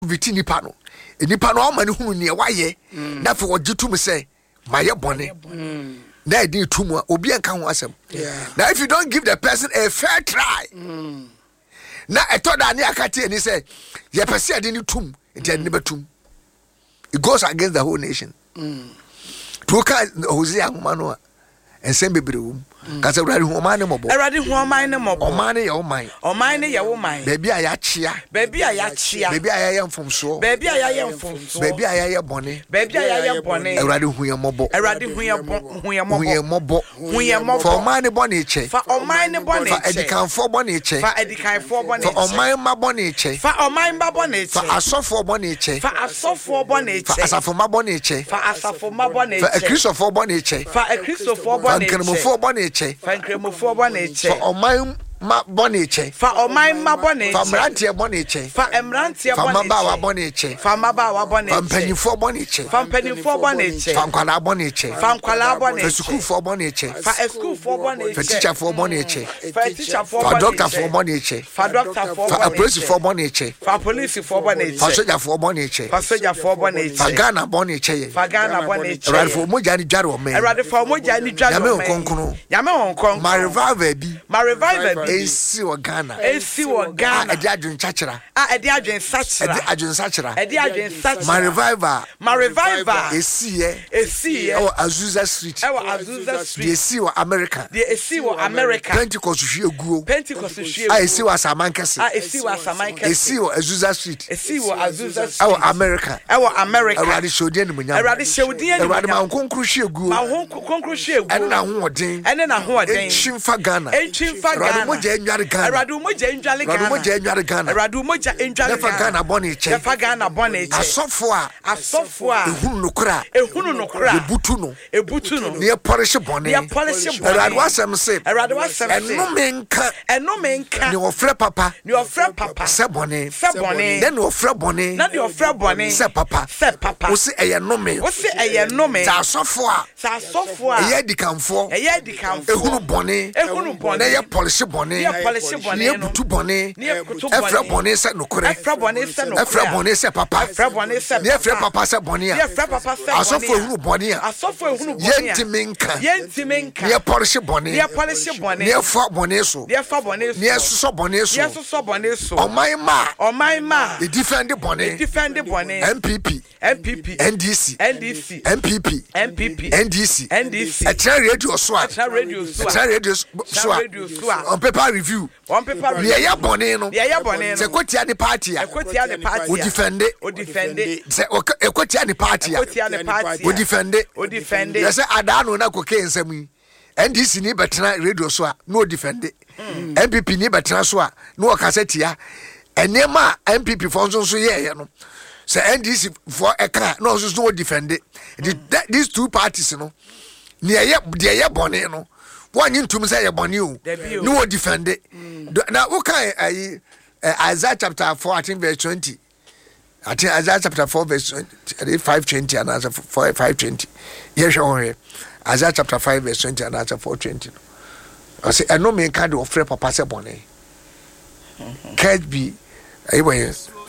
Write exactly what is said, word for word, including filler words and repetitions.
viti nipa no nipa no ma ne hunu ne waye na fe ogitum say maye bone na e din tum obi enka ho asem. Now if you don't give the person a fair try na eto da ne akate ni say ye pese ade ni tum enti ade ne betum, it goes against the whole nation. To ka Hosea homa no ensem bebrewum kasa urade hu oman ne mobo urade hu oman ne mobo oman ne ye oman oman ne ye oman bebi aya chia bebi aya chia bebi aya ye mfomso bebi aya ye mfomso bebi aya ye bone bebi aya ye bone urade hu ye mobo urade hu ye hu ye mobo hu ye mobo hu ye mobo for oman ne bone che fa oman ne bone che fa edikanfo bone che fa edikanfo bone che fa oman ma bone che fa oman ma bone che fa asofo bone che fa asofo bone che fa asafo ma bone che fa asafo ma bone che fa ekristofo bone che fa ekristofo bone che fa nkremofo bone che fa nkremofo bone che fa oman ma bone che fa oman ma bone che fa mrantie bone che fa emrantie bone che fa maba wa bone che fa maba wa bone che fa mpanyifo bone che fa mpanyifo bone che fa nkwala bone che fa nkwala bone che fa schoolfo bone che fa schoolfo bone che fa teacherfo bone che fa teacherfo bone che fa doctorfo bone che fa doctorfo fa policefo bone che fa policefo bone che fa sogerfo bone che fa sogerfo bone che fa Ghana bone che fa Ghana bone che radfo moja ni dware o men radfo moja ni dware o men yame onkonkno yame onkonkno ma revival bi ma revival bi esi wo Ghana esi wo Ghana edi adwen chachira ah edi adwen sachira edi adwen sachira edi adwen sachira ma revival ma revival esi ye esi ye o Azusa Street e wo Azusa Street esi wo America de esi wo America Pentecost hwe guo Pentecost hwe guo ah esi wo Asamankese ah esi wo Asamankese esi wo Azusa Street esi wo Azusa Street e wo America e wo America Awurade shodi ni munyam Awurade shodi ni Awurade ma nkonkru hwe guo ma nkonkru hwe guo ena ho odin ena na ho odin chimfa Ghana e chimfa Ghana moja enware Ghana Radu moja enwale Ghana Radu moja enware Ghana Radu moja enwale Ghana Ghana bone che Nefa Ghana bone che asofo a asofo a ehunu nokra ehunu nokra ebutu no ebutu no ne polish bone ne polish bone Radu wasem se Radu wasem se eno menka eno menka ne ofre papa ne ofre papa se bone se bone ne ne ofre bone na ne ofre bone se papa se papa wo se eye no me wo se eye no me ta asofo a ta asofo a eye dikanfo eye dikanfo ehunu bone ehunu bone ne ye polish bone polish bone no butu bone efra bone se nokore efra bone se nokore efra bone se papa efra bone se ne efra papa se bone a efra papa se bone asofo ehunu bone a asofo ehunu bone a yentimenka yentimenka ne polish bone ne polish bone ne efra bone so ne efra bone so ne so bone so ne so bone so oman ma oman ma e defend bone e defend bone M P P M P P N D C N D C M P P M P P N D C N D C e tra radio so a tra radio so a tra radio so a on paper review one paper review ye bone no ye bone no se kotia ni party a kotia ni party o defend o defend se kotia ni party a kotia ni party o defend o defend ye se adano na koke nsam N D C ni betena radio so a no defend M P P ni betena so a no kasetia enema M P P fo nso so ye ye no se N D C for eka no so no defend these two parties no ne ye de ye bone no one intum say ye bone o no defend it now okay Isaiah chapter four I think verse twenty I think Isaiah chapter four verse five twenty and answer five twenty yes on Isaiah chapter five verse twenty and answer four twenty I say I no me kind of free papa say bone can't be anyway